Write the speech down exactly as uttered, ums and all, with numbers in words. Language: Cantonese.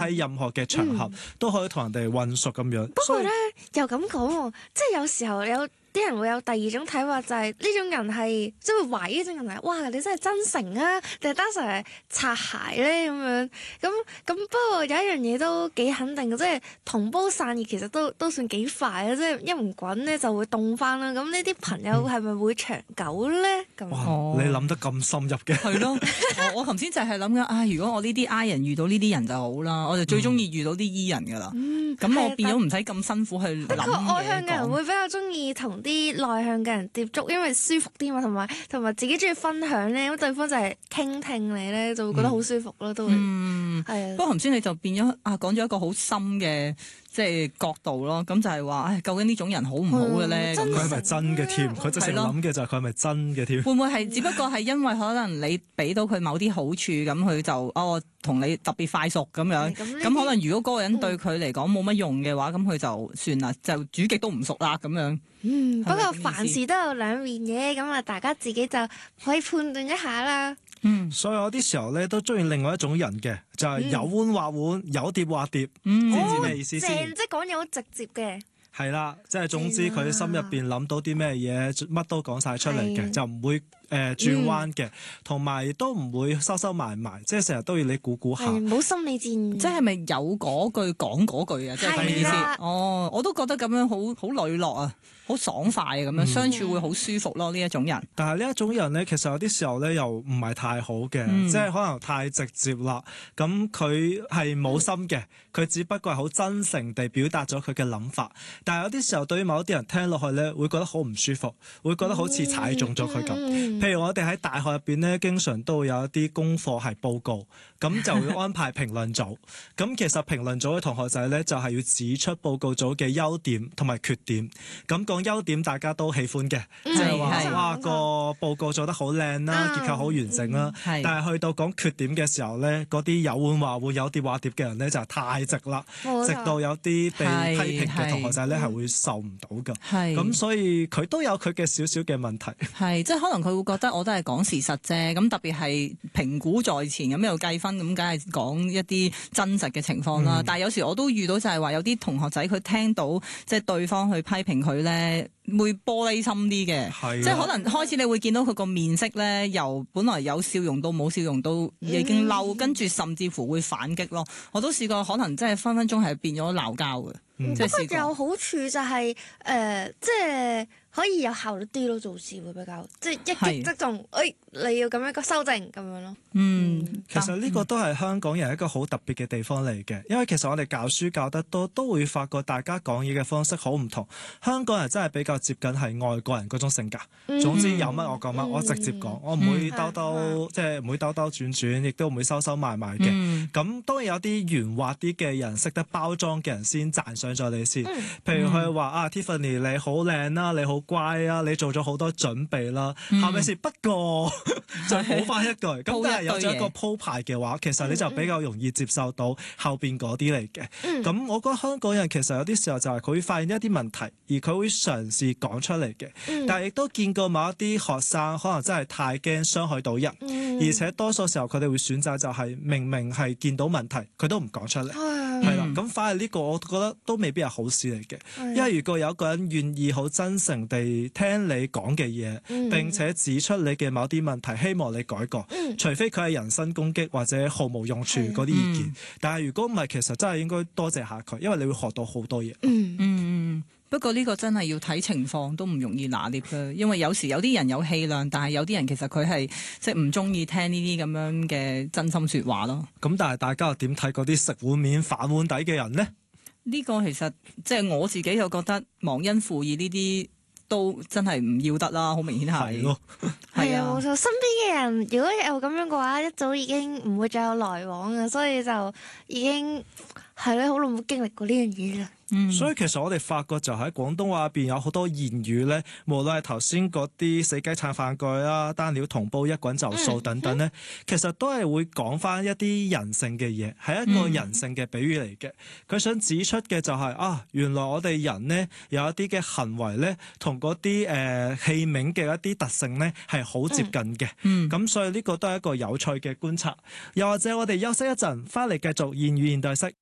喺任何嘅場合、嗯、都可以同人哋混熟咁樣。 不過咧又咁講喎，即係有時候有啲人會有第二種睇法，就係、是、呢種人係即係會懷疑呢種人係，哇！你真係真誠啊，定係單純係擦鞋咧咁樣？咁咁不過有一樣嘢都幾肯定嘅，即係同煲散熱其實都都算幾快啊！即係一唔滾咧就會凍翻啦。咁呢啲朋友係咪會長久咧？咁、嗯、 哇！你諗得咁深入嘅。 係咯，我我頭先就係諗緊啊，如果我呢啲 I 人遇到呢啲人就好啦，我就最中意遇到啲 E 人噶啦。咁、嗯、我變咗唔使咁辛苦去諗嘢。不過外向嘅人會比較中意同啲內向嘅人接觸，因為舒服啲嘛，同埋同埋自己中意分享咧，咁對方就係傾聽你咧，就會覺得好舒服咯，都會。嗯，係啊。不過頭先你就變咗啊，講咗一個好深嘅即係角度咯，咁就係話，唉，究竟呢種人好唔好嘅咧？ 佢係咪真嘅添？佢直情諗嘅就係佢係咪真嘅添？ 會唔會係只不過係因為可能你俾到佢某啲好處，咁佢就哦同你特別快熟咁樣，咁可能如果嗰個人對佢嚟講冇乜用嘅話，咁佢就算啦，就煮極都唔熟啦咁樣。 嗯，不過凡事都有兩面嘅，咁啊大家自己就可以判斷一下啦。 嗯，所以有啲時候咧都中意另外一種人嘅，就係、是、有碗話碗，有碟話碟， 嗯、 知唔知咩意思先？ 正，即係講嘢好直接嘅。 係啦，即係總之佢心入邊諗到啲咩嘢，乜都講晒出嚟嘅，就唔會誒、呃、轉彎嘅，同埋都唔會收收埋埋，即係成日都要你估估下。 冇心理戰， 即係咪有嗰句講嗰句啊？即係咁嘅意思。哦，我都覺得咁樣好好磊落啊，好爽快啊，咁樣、嗯、相處會好舒服咯。呢一種人， 但係呢一種人咧，其實有啲時候咧又唔係太好嘅，嗯、即係可能太直接啦。咁佢係冇心嘅，佢只不過係好真誠地表達咗佢嘅諗法。但係有啲時候對於某啲人聽落去咧，會覺得好唔舒服，會覺得好似踩中咗佢咁。嗯、譬如我哋喺大學入邊咧，經常都會有一啲功課係報告，咁就會安排評論組。咁其實評論組嘅同學仔咧，就係要指出報告組嘅優點同埋缺點。咁講優點大家都喜歡嘅，即係話哇個報告做得好靚啦，結構好完整啦。嗯、但係去到講缺點嘅時候咧，嗰啲有碗話碗有碟話碟嘅人咧就係太直啦，直到有啲被批評嘅同學仔咧係會受唔到㗎。咁所以佢都有佢嘅少少嘅問題。 係即係可能佢會覺得我都係講事實啫。咁特別係評估在前咁又計分，咁梗係講一啲真實嘅情況啦。嗯、但係有時我都遇到就係話有啲同學仔佢聽到即係對方去批評佢咧，會玻璃心啲嘅，啊、即係可能開始你會見到佢個面色咧，由本來有笑容到冇笑容，到已經嬲，嗯、跟住甚至乎會反擊咯。我都試過，可能真係分分鐘係變咗鬧交嘅。 嗯、不過有好處就係、是、誒、呃，即係可以有效率啲咯，做事會比較即係一擊即中。誒、哎，你要咁樣個修正咁樣咯。 嗯， 其實呢個都係香港人一個好特別嘅地方嚟嘅，因為其實我哋教書教得多，都會發覺大家講嘢嘅方式好唔同。香港人真係比較接近係外國人嗰種性格。嗯、總之有乜我講乜，嗯、我直接講，我唔會兜兜，嗯、即係唔會兜兜轉轉，亦都唔會收收埋埋嘅。咁、嗯、當然有啲圓滑啲嘅人，識得包裝嘅人先讚賞咗你先。嗯、譬如佢話啊 Tiffany 你好靚啦，你好乖啊，你做咗好多準備啦，係咪先？不過就補翻一句，咁但係有咗一個鋪排嘅話，其實你就比較容易接受到後邊嗰啲嚟嘅。咁、嗯、我覺得香港人其實有啲時候就係佢會發現一啲問題，而佢會嘗試講出嚟嘅。嗯、但係亦都見過某一啲學生可能真係太驚傷害到人，嗯、而且多數時候佢哋會選擇就係明明係見到問題，佢都唔講出嚟。係啦、嗯，咁反而呢個我覺得都未必係好事嚟嘅。嗯、因為如果有一個人願意好真誠地聽你講嘅嘢，嗯、並且指出你嘅某啲問題，希望你改過，嗯、除非佢係人身攻擊或者毫無用處嗰啲意見。嗯、但係如果唔係，其實真係應該多謝下佢，因為你會學到好多嘢。嗯嗯，不過呢個真係要睇情況，都唔容易拿捏嘅。因為有時有啲人有氣量，但係有啲人其實佢係即係唔中意聽呢啲咁樣嘅真心說話咯。咁但係大家又點睇嗰啲食碗面反碗底嘅人呢？ 呢個其實即係我自己就覺得忘恩負義呢啲都真係唔要得啦，好明顯係。 係啊，冇錯。身邊嘅人如果有咁樣嘅話，一早已經唔會再有來往啊，所以就已經係咧好耐冇經歷過呢樣嘢啦。 嗯、所以其實我哋發覺就喺廣東話入邊有好多言語咧，無論係頭先嗰啲死雞撐飯蓋啊、單料銅煲一滾就數等等咧，嗯、其實都係會講翻一啲人性嘅嘢，係一個人性嘅比喻嚟嘅。佢、嗯、想指出嘅就係、是、啊，原來我哋人咧有一啲嘅行為咧，同嗰啲誒器皿嘅一啲特性咧係好接近嘅。咁、嗯嗯、所以呢個都係一個有趣嘅觀察。又或者我哋休息一陣，翻嚟繼續言語現代式。